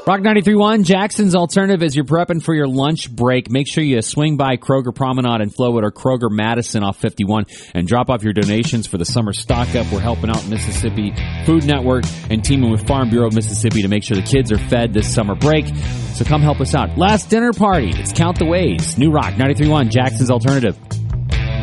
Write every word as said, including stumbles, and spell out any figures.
Rock ninety-three point one, Jackson's Alternative. As you're prepping for your lunch break, make sure you swing by Kroger Promenade in Flowood or Kroger Madison off fifty-one and drop off your donations for the summer stock-up. We're helping out Mississippi Food Network and teaming with Farm Bureau of Mississippi to make sure the kids are fed this summer break. So come help us out. Last dinner party. It's Count the Ways. New Rock ninety-three point one, Jackson's Alternative.